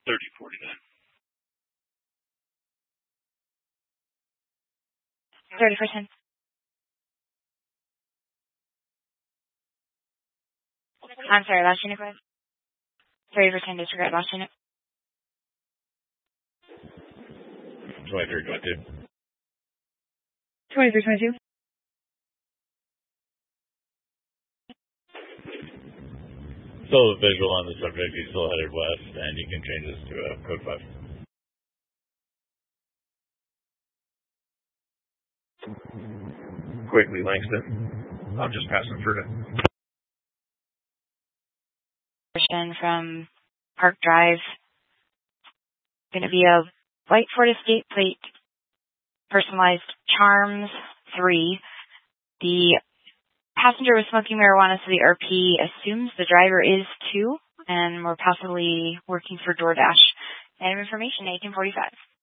3049. 30%. I'm sorry, last unit, go ahead. 30% disregard, last unit. 2322. 2322. Still a visual on the subject. He's still headed west, and you can change this to code 5. Quickly, Langston. I'm just passing through it. From Park Drive. Going to be a white Ford Escape plate, personalized Charms 3. The passenger was smoking marijuana, so the RP assumes the driver is too, and we're possibly working for DoorDash. Item information, 1845.